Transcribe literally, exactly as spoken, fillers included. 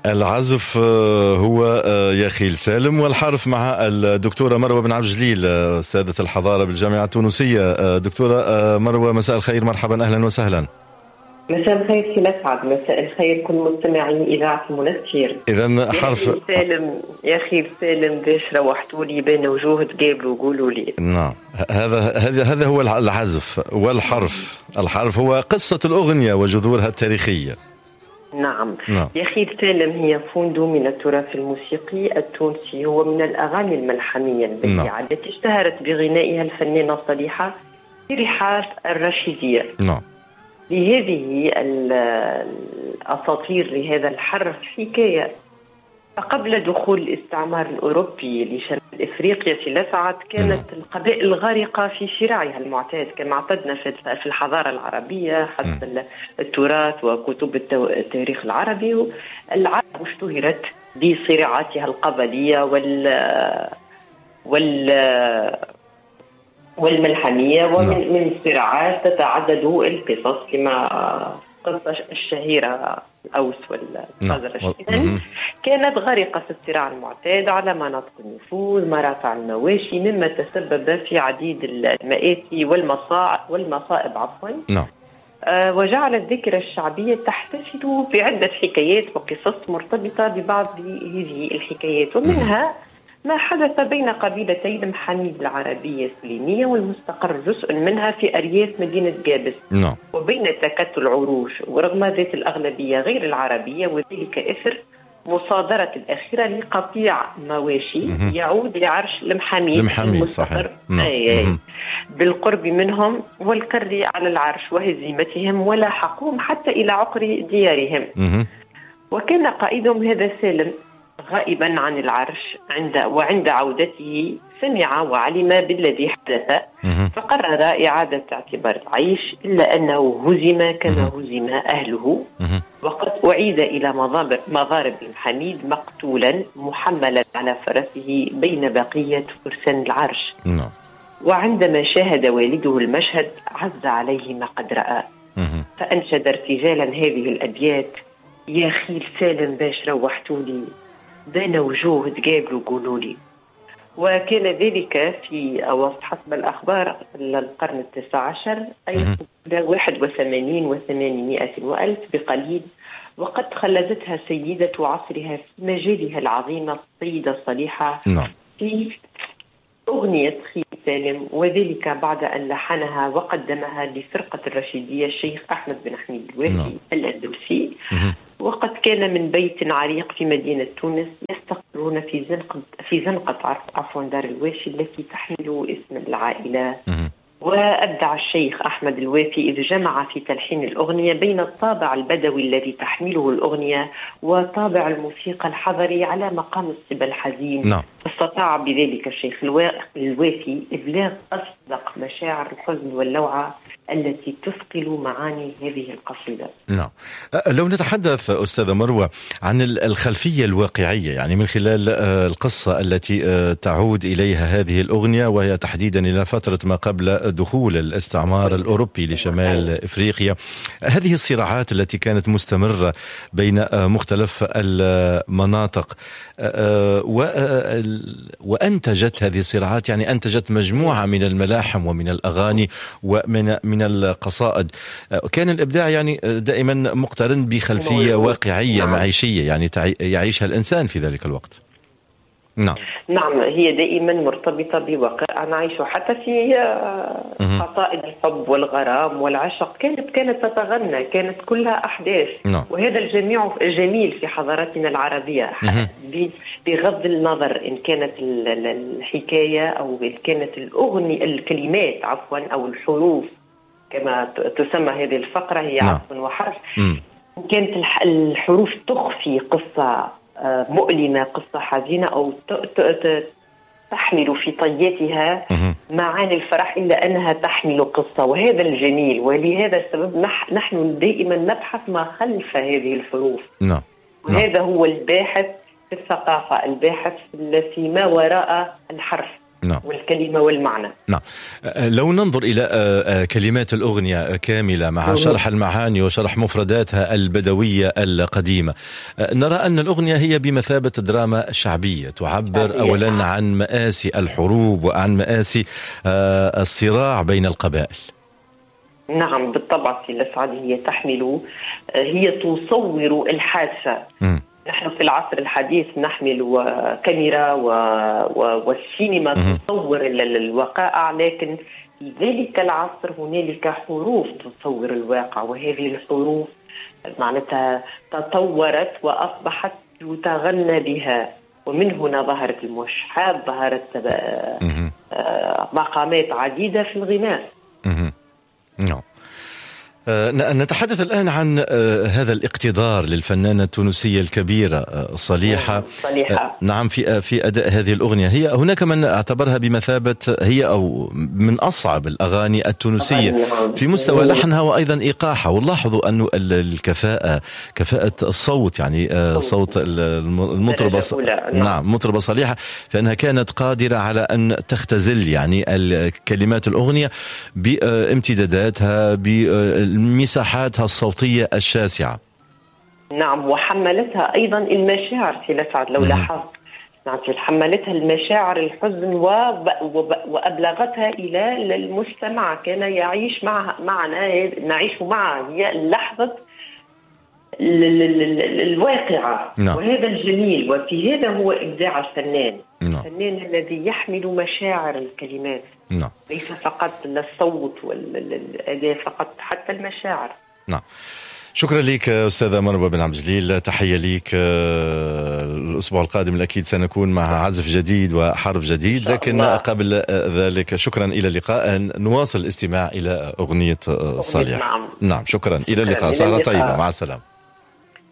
العزف هو يخيل سالم، والحرف مع الدكتورة مروة بن عبد الجليل أستاذة الحضارة بالجامعة التونسية. دكتورة مروة، مساء الخير، مرحبا، أهلا وسهلا. مساء الخير سي أسعد، مساء الخير كل مستمعين إذاعة المنستير. إذا حرف يا سالم يا خير سالم باش روحتوا لي بين وجوه تقابلوا وقولوا لي. نعم، هذا هذا هذا هو العزف والحرف. الحرف هو قصة الأغنية وجذورها التاريخية. نعم. نعم يا خير سالم هي فندق من التراث الموسيقي التونسي، هو من الأغاني الملحمية البديعة نعم. التي اشتهرت بغنائها الفنانة صليحة في رحاب الرشيدية. نعم. لهذه الأساطير لهذا الحرف حكاية. فقبل دخول الاستعمار الأوروبي لشمال إفريقيا في لسعد كانت نعم. القبائل الغارقة في شراعها المعتاد كما اعتدنا في الحضارة العربية حسب التراث وكتب التاريخ العربي. العرب اشتهرت بصراعاتها القبلية وال وال والملحمية، ومن من الصراعات تتعدد القصص كما قصة الشهيرة الأوس والخزرج. إذن كانت غارقة في الصراع المعتاد على مناطق النفوذ، مرافع المواشي، مما تسبب في عديد المآسي والمصاعب والمصائب عفوا. نعم. آه وجعل الذاكرة الشعبية تحتفل بعدة حكايات وقصص مرتبطة ببعض هذه الحكايات، ومنها ما حدث بين قبيلتي محاميد العربية السليمية والمستقر جزء منها في أرياف مدينة جابس. نعم. وبين تكتل العروش ورغم ذات الأغلبية غير العربية، وذلك إثر مصادرة الأخيرة لقطيع مواشي مم. يعود لعرش المحاميد المستقر أي أي بالقرب منهم والكر على العرش وهزيمتهم ولاحقهم حتى إلى عقر ديارهم. مم. وكان وكان قائدهم هذا سالم غائبا عن العرش عند وعند عودته سمع وعلم بالذي حدث، فقرر إعادة اعتبار العيش، إلا أنه هزم كما هزم أهله، وقد أعيد إلى مضارب المحاميد مقتولا محملا على فرسه بين بقية فرسان العرش. وعندما شاهد والده المشهد عز عليه ما قد رأى، فأنشد ارتجالا هذه الأبيات: يا خيل سالم باش روحتولي بين وجوه تقابلوا قولوا لي. وكان ذلك في أواسط حسب الأخبار القرن التاسع عشر، أي واحد وثمانين وثمانمائة وألف بقليل، وقد خلدتها سيدة عصرها في مجالها العظيمة السيدة صليحة في أغنية خيل سالم، وذلك بعد أن لحنها وقدمها لفرقة الرشيدية الشيخ أحمد بن حميد الوافي الأندلسي. وقد كان من بيت عريق في مدينة تونس يستقرون في زنقة في زنقة عفوا دار الوافي التي تحمل اسم العائلة. وأبدع الشيخ أحمد الوافي إذ جمع في تلحين الأغنية بين الطابع البدوي الذي تحمله الأغنية وطابع الموسيقى الحضري على مقام الصبا الحزين. نعم. استطاع بذلك الشيخ الوافي إبلاغ أصدق مشاعر الحزن واللوعة التي تثقل معاني هذه القصيدة. نعم. لو نتحدث أستاذة مروة عن الخلفية الواقعية، يعني من خلال القصة التي تعود إليها هذه الأغنية، وهي تحديدا إلى فترة ما قبل دخول الاستعمار الأوروبي لشمال إفريقيا، هذه الصراعات التي كانت مستمرة بين مختلف المناطق وأنتجت هذه الصراعات، يعني أنتجت مجموعة من الملاحم ومن الأغاني ومن من القصائد. كان الإبداع يعني دائما مقترن بخلفية واقعية معيشية، يعني يعيشها الإنسان في ذلك الوقت. نعم. نعم، هي دائما مرتبطة بواقع نعيشه، حتى في قصائد الحب والغرام والعشق كانت كانت تتغنى، كانت كلها أحداث. نعم. وهذا الجميع الجميل في حضارتنا العربية، بغض النظر إن كانت الحكاية أو إن كانت الأغنية الكلمات عفوا أو الحروف كما تسمى هذه الفقرة، هي عطف وحرف. كانت الحروف تخفي قصة مؤلمة، قصة حزينة، أو تحمل في طياتها معاني الفرح، إلا أنها تحمل قصة، وهذا الجميل. ولهذا السبب نحن دائما نبحث ما خلف هذه الحروف. نعم. وهذا هو الباحث في الثقافة، الباحث في ما وراء الحرف. نعم. والكلمة والمعنى. نعم. لو ننظر إلى كلمات الأغنية كاملة مع شرح المعاني وشرح مفرداتها البدوية القديمة، نرى أن الأغنية هي بمثابة دراما شعبية تعبر أولا عن مآسي الحروب وعن مآسي الصراع بين القبائل. نعم بالطبع سي الأسعد، هي تحمل هي تصور الحادثة. م. نحن في العصر الحديث نحمل كاميرا و... و... والسينما م. تصور الوقائع، لكن في ذلك العصر هنالك حروف تصور الواقع، وهذه الحروف معناتها تطورت وأصبحت يتغنى بها، ومن هنا ظهرت الموشحات، ظهرت مقامات عديدة في الغناء. نعم. نتحدث الآن عن هذا الاقتدار للفنانة التونسية الكبيرة صليحة. صليحة. نعم. في في أداء هذه الأغنية، هي هناك من اعتبرها بمثابة هي أو من أصعب الأغاني التونسية في مستوى لحنها وأيضا إيقاعها، ونلاحظ أن الكفاءة كفاءة الصوت، يعني صوت المطربة. نعم مطربة صليحة، فإنها كانت قادرة على أن تختزل يعني كلمات الأغنية بامتداداتها بمساحاتها الصوتية الشاسعة. نعم، وحملتها أيضا المشاعر في لسعد لو لاحظت. نعم، حملتها المشاعر الحزن وأبلغتها إلى المستمع، كان يعيش معها معنا نعيش معها هي لحظة الواقعة. نعم. وهذا الجميل، وفي هذا هو إبداع الفنان. نعم. الفنان الذي يحمل مشاعر الكلمات. نعم. ليس فقط الصوت والأداء فقط، حتى المشاعر. نعم. شكرا لك أستاذة مروة بن عبد الجليل، تحية لك. الأسبوع القادم أكيد سنكون مع عزف جديد وحرف جديد، لكن قبل ذلك شكرا، إلى اللقاء. نواصل الاستماع إلى أغنية صالح. نعم. نعم شكرا، إلى اللقاء، سهرة طيبة، مع السلامة.